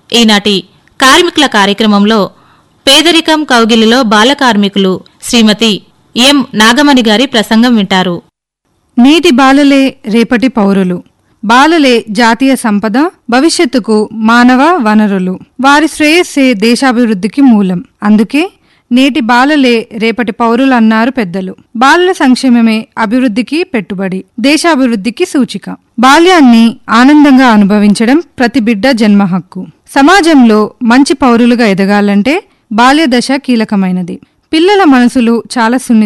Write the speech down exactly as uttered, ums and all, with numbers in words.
ఈనాటి కార్మికుల కార్యక్రమంలో పేదరికం కౌగిలిలో బాల కార్మికులు శ్రీమతి ఎం నాగమణి గారి ప్రసంగం వింటారు. నేటి బాలలే రేపటి పౌరులు. బాలలే జాతీయ సంపద, భవిష్యత్తుకు మానవ వనరులు. వారి శ్రేయస్సే దేశాభివృద్ధికి మూలం. అందుకే నేటి బాలలే రేపటి పౌరులు అన్నారు పెద్దలు. బాలల సంక్షేమమే అభివృద్ధికి పెట్టుబడి, దేశాభివృద్ధికి సూచిక. బాల్యాన్ని ఆనందంగా అనుభవించడం ప్రతి బిడ్డ జన్మ హక్కు. సమాజంలో మంచి పౌరులుగా ఎదగాలంటే బాల్య దశ కీలకమైనది. పిల్లల మనసులు చాలా సున్నితం.